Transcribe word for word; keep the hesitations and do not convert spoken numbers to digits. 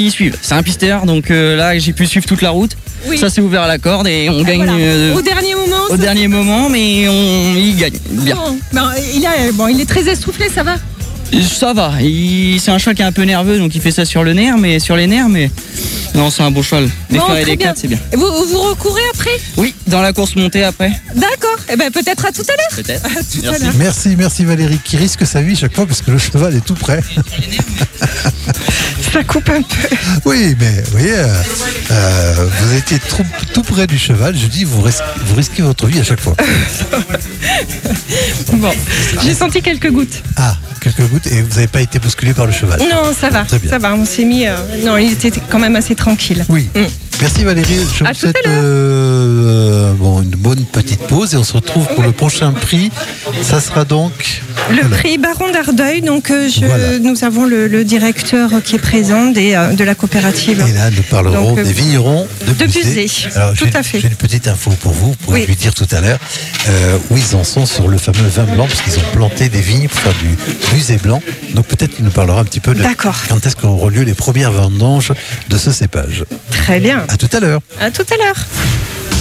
ils suivent. C'est un pisteur, donc euh, là j'ai pu suivre toute la route. Oui. Ça s'est ouvert à la corde et on Ah, gagne voilà. euh, Au dernier moment. au ça- dernier moment, mais on il gagne bien. Bon, ben, il, a, bon, il est très essoufflé, ça va. Ça va. il- C'est un cheval qui est un peu nerveux, donc il fait ça sur le nerf, mais sur les nerfs, mais non, c'est un beau cheval. Les Bon, frères et très les bien. quatre, c'est bien. Vous, vous recourez après? Oui, dans la course montée après. D'accord. Eh ben, peut-être à tout à l'heure. Peut-être. À tout à Merci. l'heure. Merci, merci Valérie, qui risque sa vie chaque fois parce que le cheval est tout près. Ça coupe un peu. Oui, mais vous voyez, euh, euh, vous étiez trop- tout près du cheval. Je dis, vous risquez, vous risquez votre vie à chaque fois. Bon, j'ai senti quelques gouttes. Ah, quelques gouttes et vous n'avez pas été bousculé par le cheval. Non, ça va. Très bien. Ça va, on s'est mis. euh, Non, il était quand même assez tranquille. Oui. Mm. Merci Valérie. Je À vous tout souhaite à l'heure. euh, bon, une bonne petite pause et on se retrouve pour le prochain prix. Ça sera donc. Le Alors, prix Baron d'Ardeuil, donc euh, je, Voilà. nous avons le, le directeur qui est présent des, euh, de la coopérative. Et là, nous parlerons Donc, euh, des vignerons de, de Buzet. Buzet, Alors, tout j'ai- à fait. J'ai une petite info pour vous, vous pourrez Oui. lui dire tout à l'heure euh, où ils en sont sur le fameux vin blanc, parce qu'ils ont planté des vignes pour faire du Buzet blanc. Donc peut-être qu'il nous parlera un petit peu de D'accord. quand est-ce qu'auront lieu les premières vendanges de ce cépage. Très bien. À tout à l'heure. À tout à l'heure.